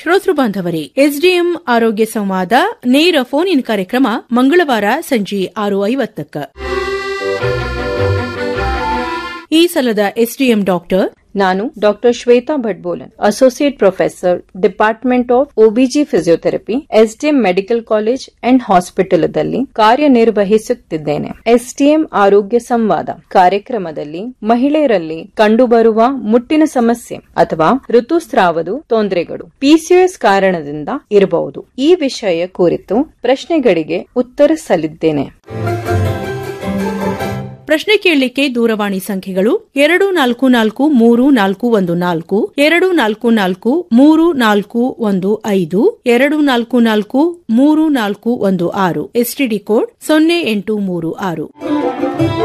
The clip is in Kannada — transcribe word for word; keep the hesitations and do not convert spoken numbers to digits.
ಶ್ರೋತೃ ಬಾಂಧವರೇ, ಎಸ್ಡಿಎಂ ಆರೋಗ್ಯ ಸಂವಾದ ನೇರ ಫೋನ್ ಇನ್ ಕಾರ್ಯಕ್ರಮ ಮಂಗಳವಾರ ಸಂಜೆ ಆರು ಐವತ್ತಕ್ಕ. ಈ ಸಲದ ಎಸ್ಡಿಎಂ ಡಾಕ್ಟರ್ ನಾನು doctor Shweta ಭಟ್ಬೋಲನ್, associate professor, department of OBG physiotherapy, SDM medical college and ಹಾಸ್ಪಿಟಲದಲ್ಲಿ ಕಾರ್ಯನಿರ್ವಹಿಸುತ್ತಿದ್ದೇನೆ. SDM ಆರೋಗ್ಯ ಸಂವಾದ ಕಾರ್ಯಕ್ರಮದಲ್ಲಿ ಮಹಿಳೆಯರಲ್ಲಿ ಕಂಡುಬರುವ ಮುಟ್ಟಿನ ಸಮಸ್ಯೆ ಅಥವಾ ಋತುಸ್ರಾವದ ತೊಂದರೆಗಳು ಪಿಸಿಒಎಸ್ ಕಾರಣದಿಂದ ಇರಬಹುದು. ಈ ವಿಷಯ ಕುರಿತು ಪ್ರಶ್ನೆಗಳಿಗೆ ಉತ್ತರಿಸಲಿದ್ದೇನೆ. ಪ್ರಶ್ನೆ ಕೇಳಲಿಕ್ಕೆ ದೂರವಾಣಿ ಸಂಖ್ಯೆಗಳು ಎರಡು ನಾಲ್ಕು ನಾಲ್ಕು ಮೂರು ನಾಲ್ಕು ಒಂದು ನಾಲ್ಕು, ಎರಡು ನಾಲ್ಕು ನಾಲ್ಕು ಮೂರು ನಾಲ್ಕು ಒಂದು ಐದು, ಎರಡು ನಾಲ್ಕು ನಾಲ್ಕು ಮೂರು ನಾಲ್ಕು ಒಂದು ಆರು, ಎಸ್ಟಿಡಿ ಕೋಡ್ ಸೊನ್ನೆ ಎಂಟು ಮೂರು ಆರು.